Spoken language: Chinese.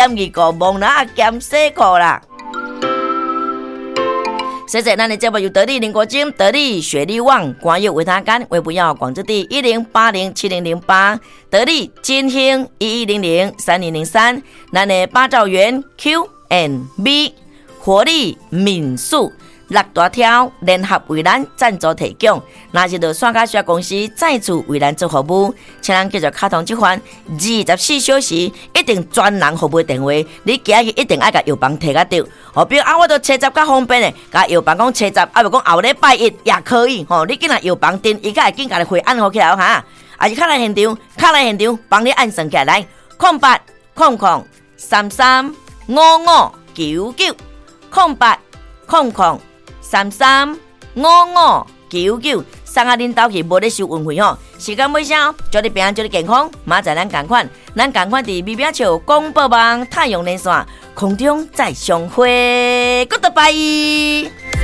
减二个，蒙哪减四个啦。谢谢咱的节目由得力林国金、得力雪力旺、广药维他干为不要广之地10807008，得力金兴11003003，咱的八兆元 Q&B 活力民宿六大条联合为咱赞助提供，那是就刷卡小公司再次为咱做服务，请咱继续卡通这款24小时一定专人服务电话，你今日一定要甲药房摕甲到。哦，比如我都车闸较方便的，甲药房讲车闸，不讲后礼拜一也可以吼，你紧来药房订，伊才会紧甲你回按好起来哈。啊是卡来现场，帮你按算起来0800335599，0800335599，送啊恁兜去无咧收运费吼。时间尾声，祝你平安，祝你健康，明仔咱同款伫美饼笑广播网太阳连线空中再相会 ，Goodbye。